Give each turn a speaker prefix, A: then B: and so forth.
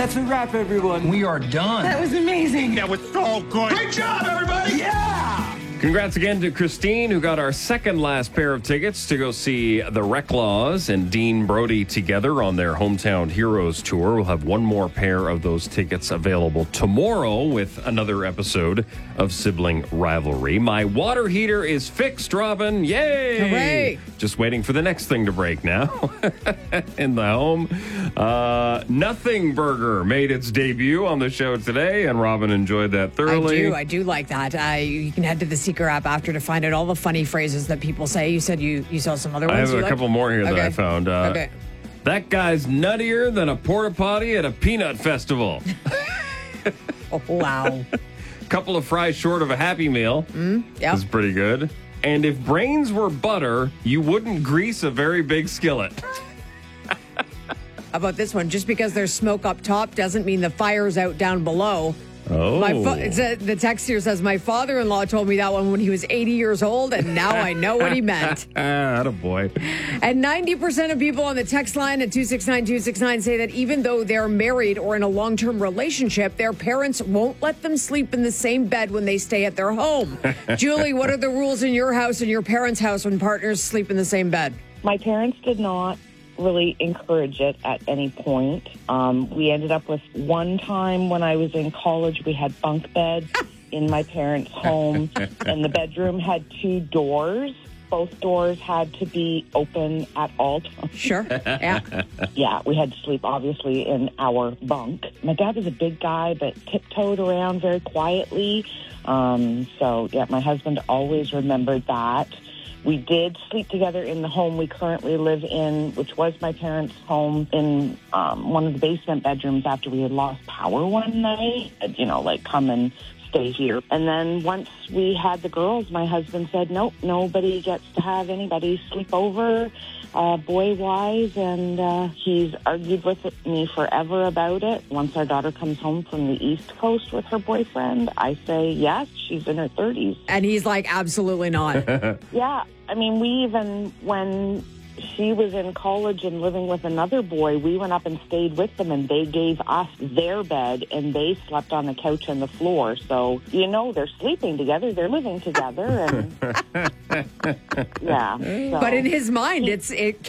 A: That's a wrap, everyone.
B: We are done.
A: That was amazing.
C: That was so good.
D: Great job, everybody!
A: Yeah!
E: Congrats again to Christine, who got our second last pair of tickets to go see the Reclaws and Dean Brody together on their Hometown Heroes tour. We'll have one more pair of those tickets available tomorrow with another episode of Sibling Rivalry. My water heater is fixed, Robin. Yay!
F: Hooray!
E: Just waiting for the next thing to break now in the home. Nothing Burger made its debut on the show today, and Robin enjoyed that thoroughly.
F: I do like that. You can head to the Seeker app after to find out all the funny phrases that people say. You said you saw some other ones.
E: I have a couple more here that I found.
F: Okay.
E: That guy's nuttier than a porta potty at a peanut festival.
F: Oh, wow.
E: Couple of fries short of a Happy Meal.
F: Yep.
E: This is pretty good. And if brains were butter, you wouldn't grease a very big skillet.
F: How about this one? Just because there's smoke up top doesn't mean the fire's out down below.
E: Oh.
F: The text here says, my father-in-law told me that one when he was 80 years old, and now I know what he meant.
E: Attaboy.
F: And 90% of people on the text line at 269-269 say that even though they're married or in a long-term relationship, their parents won't let them sleep in the same bed when they stay at their home. Julie, what are the rules in your house and your parents' house when partners sleep in the same bed?
G: My parents did not really encourage it at any point. We ended up with one time when I was in college, we had bunk beds in my parents' home, and the bedroom had two doors. Both doors had to be open at all times.
F: Sure. Yeah.
G: Yeah, we had to sleep, obviously, in our bunk. My dad was a big guy, but tiptoed around very quietly. So, yeah, my husband always remembered that. We did sleep together in the home we currently live in, which was my parents' home, in one of the basement bedrooms after we had lost power one night. Come and stay here. And then once we had the girls, my husband said, nope, nobody gets to have anybody sleep over, boy-wise, and he's argued with me forever about it. Once our daughter comes home from the East Coast with her boyfriend, I say, yes, she's in her 30s.
F: And he's like, absolutely not.
G: Yeah, I mean, we even, when she was in college and living with another boy, we went up and stayed with them, and they gave us their bed, and they slept on the couch and the floor. So, they're sleeping together, they're living together, and yeah. So.
F: But in his mind, it